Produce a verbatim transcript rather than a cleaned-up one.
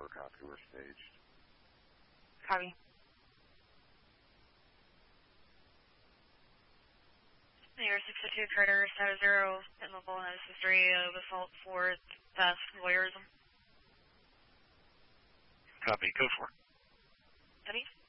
four, copy, we're staged. Copy. New York six oh two Carter, status zero, hit mobile, notice history of assault for theft, voyeurism. Copy, go for it. Copy.